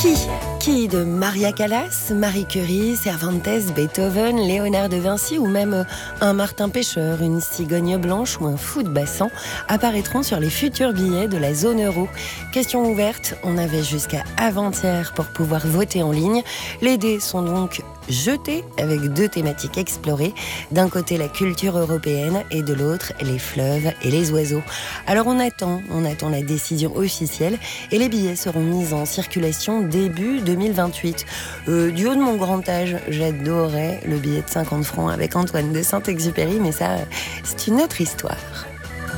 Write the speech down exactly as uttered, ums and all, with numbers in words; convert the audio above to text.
Qui Qui de Maria Callas, Marie Curie, Cervantes, Beethoven, Léonard de Vinci ou même un Martin Pêcheur, une cigogne blanche ou un fou de bassan apparaîtront sur les futurs billets de la zone euro. Question ouverte, on avait jusqu'à avant-hier pour pouvoir voter en ligne. Les dés sont donc jetés avec deux thématiques explorées. D'un côté la culture européenne et de l'autre les fleuves et les oiseaux. Alors on attend, on attend la décision officielle et les billets seront mis en circulation début deux mille vingt-huit. Euh, du haut de mon grand âge, j'adorais le billet de cinquante francs avec Antoine de Saint-Exupéry, mais ça, c'est une autre histoire.